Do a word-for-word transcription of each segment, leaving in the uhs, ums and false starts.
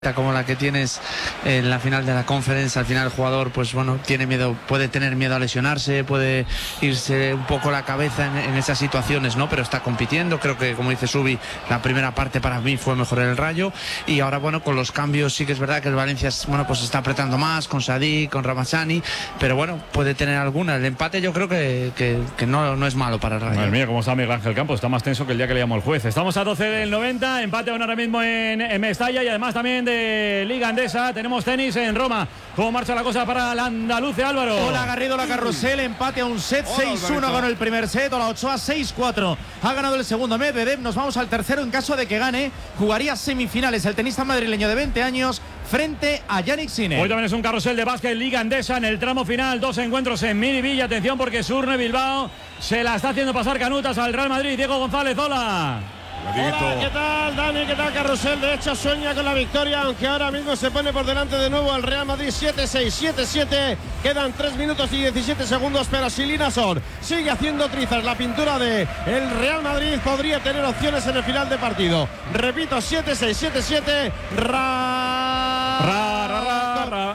como la que tienes en la final de la Conference. Al final el jugador pues bueno tiene miedo, puede tener miedo a lesionarse, puede irse un poco la cabeza en, en esas situaciones, ¿no? Pero está compitiendo. Creo que, como dice Subi, la primera parte para mí fue mejor el Rayo, y ahora bueno, con los cambios sí que es verdad que el Valencia bueno pues está apretando más con Sadik, con Ramazani, pero bueno, puede tener alguna. El empate yo creo que, que, que no, no es malo para el Rayo. Madre mía, cómo está Miguel Ángel Campos, está más tenso que el día que le llamó el juez. Estamos a doce del noventa, empate ahora mismo en, en Mestalla, y además también de de Liga Andesa. Tenemos tenis en Roma. ¿Cómo marcha la cosa para el andaluce, Álvaro? Hola, Garrido, la Carrusel, empate a un set. seis uno ganó el primer set. Hola, Ochoa, seis cuatro ha ganado el segundo. Medvedev, nos vamos al tercero. En caso de que gane, jugaría semifinales el tenista madrileño de veinte años frente a Yannick Sinner. Hoy también es un carrusel de básquet, Liga Andesa en el tramo final. Dos encuentros en Miribilla. Atención, porque Surne Bilbao se la está haciendo pasar canutas al Real Madrid. Diego González, hola. Hola, ¿qué tal, Dani? ¿Qué tal, Carrusel? De hecho, sueña con la victoria, aunque ahora mismo se pone por delante de nuevo el Real Madrid. Siete seis, siete siete. Quedan tres minutos y diecisiete segundos, pero si Linasor sigue haciendo trizas la pintura de el Real Madrid, podría tener opciones en el final de partido. Repito, siete seis, siete siete. Ra... Ra, ra, ra, ra.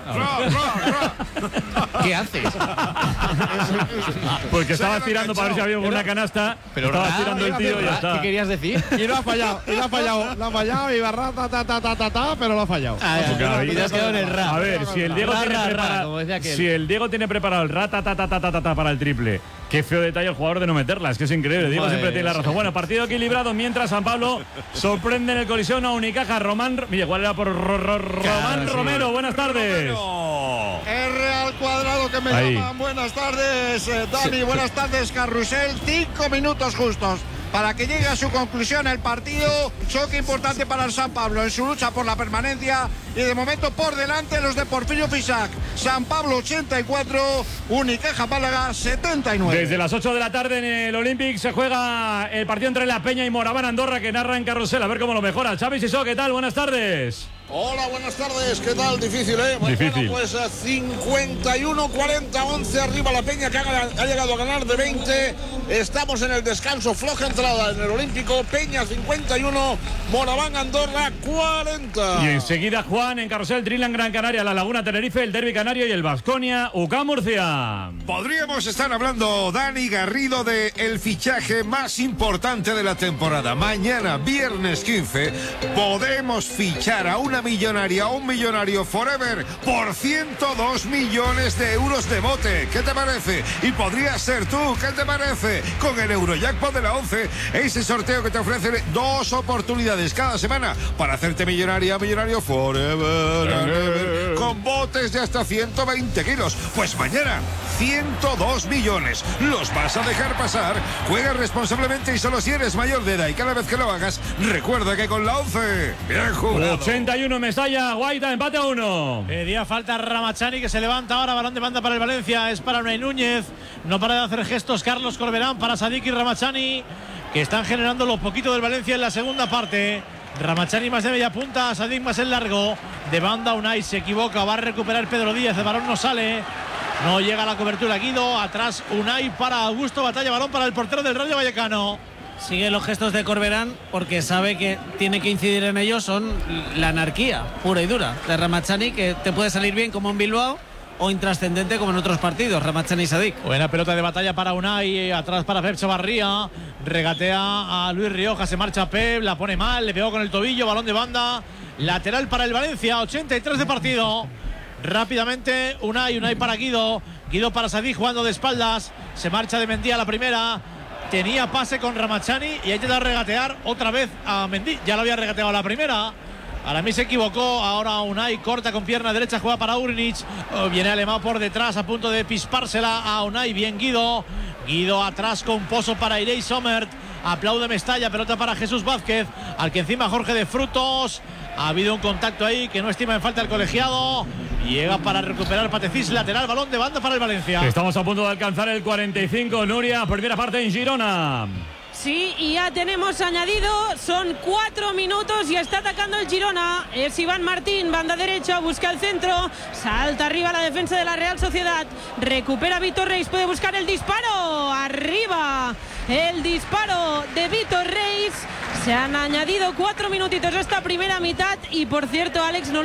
¿Qué haces? Pues que estaba tirando para ver si había una canasta. Pero estaba ra, tirando el tío y ya está. ¿Qué querías decir? Y lo ha fallado, y lo ha fallado, lo ha fallado, y barra, ta, ta, ta, ta, ta, ta, pero lo ha fallado. Ah, ya, y te has quedado en el ra. A ver, si el Diego ra, tiene ra, preparado, ra, si el Diego tiene preparado el ra, ta, ta, ta, ta, ta, ta, ta para el triple. Qué feo detalle el jugador de no meterla, es que es increíble. Diego siempre tiene la razón. Bueno, partido equilibrado mientras San Pablo sorprende en el colisión a Unicaja. Román, mira, igual era por Ro, Ro, Román claro, Romero. Sí. Buenas tardes. R al cuadrado que me Ahí. llaman. Buenas tardes, eh, Dani. Sí. Buenas tardes, Carrusel. Cinco minutos justos para que llegue a su conclusión el partido. Choque importante para el San Pablo en su lucha por la permanencia, y de momento por delante los de Porfirio Fisac. San Pablo ochenta y cuatro, Unicaja Málaga setenta y nueve. Desde las ocho de la tarde en el Olympic se juega el partido entre La Peña y Moraván Andorra, que narra en Carrusel. A ver cómo lo mejora. Xavi Sisó, ¿qué tal? Buenas tardes. Hola, buenas tardes, ¿qué tal? Difícil, ¿eh? Bueno, Difícil. Pues uh, cincuenta y uno cuarenta, once arriba La Peña, que ha, ha llegado a ganar de veinte. Estamos en el descanso, floja entrada en el Olímpico. Peña cincuenta y uno, Moraván Andorra cuarenta. Y enseguida, Juan, en Carrusel, Trilan Gran Canaria, La Laguna Tenerife, el Derbi Canario y el Baskonia U K A M Murcia. Podríamos estar hablando, Dani Garrido, de el fichaje más importante de la temporada. Mañana, viernes quince, podemos fichar a una millonaria, un millonario forever, por ciento dos millones de euros de bote. ¿Qué te parece? Y podrías ser tú, ¿qué te parece? Con el Eurojackpot de la once, ese sorteo que te ofrece dos oportunidades cada semana para hacerte millonaria, millonario forever, ever, con botes de hasta ciento veinte kilos. Pues mañana, ciento dos millones. ¿Los vas a dejar pasar? Juega responsablemente y solo si eres mayor de edad, y cada vez que lo hagas, recuerda que con la once, bien jugado. ochenta y uno Mestalla, Guaita, empate a uno. Pedía falta Ramachani, que se levanta ahora. Balón de banda para el Valencia, es para Unai Núñez. No para de hacer gestos Carlos Corberán para Sadik y Ramachani, que están generando lo poquito del Valencia en la segunda parte. Ramachani más de media punta, Sadik más el largo. De banda Unai se equivoca, va a recuperar Pedro Díaz, el balón no sale. No llega a la cobertura Guido, atrás Unai para Augusto, batalla, balón para el portero del Rayo Vallecano. Sigue los gestos de Corberán porque sabe que tiene que incidir en ellos. Son la anarquía pura y dura de Ramachani, que te puede salir bien como en Bilbao o intrascendente como en otros partidos. Ramachani y Sadik. Buena pelota de batalla para Unai, atrás para Pep Chavarría, regatea a Luis Rioja, se marcha Pep, la pone mal, le pegó con el tobillo, balón de banda, lateral para el Valencia, ochenta y tres de partido. Rápidamente Unai, Unai para Guido, Guido para Sadik jugando de espaldas, se marcha de Mendy a la primera. Tenía pase con Ramachani y ha intentado regatear otra vez a Mendy. Ya lo había regateado a la primera. Ahora mí se equivocó. Ahora Unai corta con pierna derecha, juega para Urnic. Oh, viene Alemán por detrás a punto de pispársela a Unai. Bien Guido. Guido atrás con pozo para Irei Sommer. Aplaude Mestalla, pelota para Jesús Vázquez, al que encima Jorge de Frutos. Ha habido un contacto ahí que no estima en falta el colegiado. Llega para recuperar Patecís, lateral, balón de banda para el Valencia. Estamos a punto de alcanzar el cuarenta y cinco, Nuria, primera parte en Girona. Sí, y ya tenemos añadido, son cuatro minutos y está atacando el Girona. Es Iván Martín, banda derecha, busca el centro, salta arriba la defensa de la Real Sociedad, recupera Víctor Reis, puede buscar el disparo, arriba el disparo de Víctor Reis, Se han añadido cuatro minutitos a esta primera mitad y por cierto, Alex, no